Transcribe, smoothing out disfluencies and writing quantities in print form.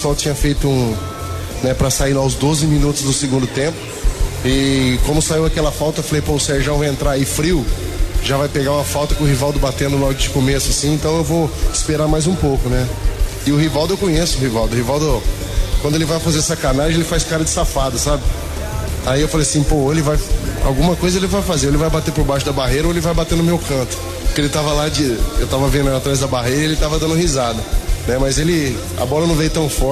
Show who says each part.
Speaker 1: pessoal tinha feito né, pra sair aos 12 minutos do segundo tempo. E como saiu aquela falta, eu falei, pô, o Sérgio vai entrar aí frio, já vai pegar uma falta com o Rivaldo batendo logo de começo, assim, então eu vou esperar mais um pouco, né? E o Rivaldo, eu conheço o Rivaldo, quando ele vai fazer sacanagem, ele faz cara de safado, sabe? Aí eu falei assim, pô, ele vai, alguma coisa ele vai fazer, ou ele vai bater por baixo da barreira ou ele vai bater no meu canto. Porque ele tava lá eu tava vendo atrás da barreira e ele tava dando risada, né? Mas a bola não veio tão forte.